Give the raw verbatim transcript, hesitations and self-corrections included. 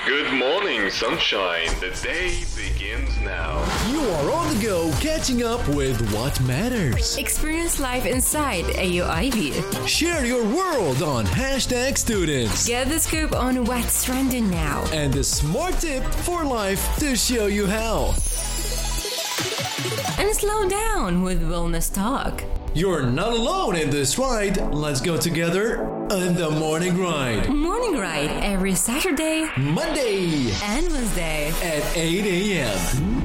Good morning, sunshine. The day begins now. You are on the go, catching up with what matters. Experience life inside A U I B. Share your world on hashtag students. Get the scoop on what's trending now. And a smart tip for life to show you how. And slow down with wellness talk. You're not alone in this ride. Let's go together on the Morning Ride. Morning Ride every Saturday, Monday, and Wednesday at eight a.m.